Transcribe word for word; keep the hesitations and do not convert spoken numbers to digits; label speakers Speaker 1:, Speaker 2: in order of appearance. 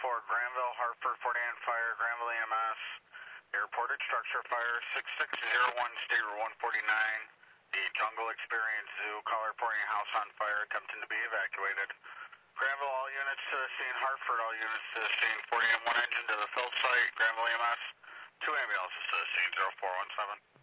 Speaker 1: for Granville, Hartford, forty on fire, Granville E M S. A reported structure fire, six six zero one, State Route one forty-nine. The Jungle Experience Zoo, caller reporting a house on fire, attempting to be evacuated. Granville, all units to the scene. Hartford, all units to the scene. forty M one engine to the field site. Granville E M S, two ambulances to the scene, zero four one seven.